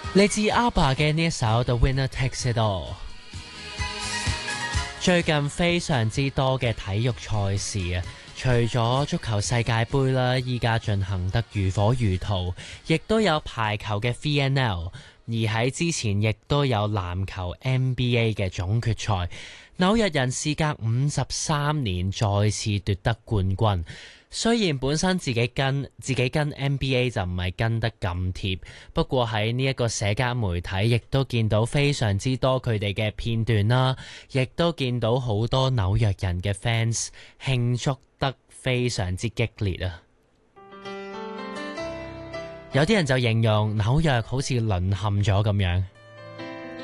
嚟自 ABBA 嘅呢一首 The Winner Takes It All。最近非常之多嘅體育賽事啊，除咗足球世界盃啦，依家進行得如火如荼，亦都有排球嘅 VNL， 而喺之前亦都有籃球 NBA 嘅總決賽。紐約人事隔53年再次奪得冠軍。雖然本身自己跟 NBA 就唔係跟得咁貼，不過喺呢一個社交媒體亦都見到非常之多佢哋嘅片段啦，亦都見到好多紐約人嘅 fans 慶祝得非常之激烈啊！有啲人就形容紐約好似淪陷咗咁樣。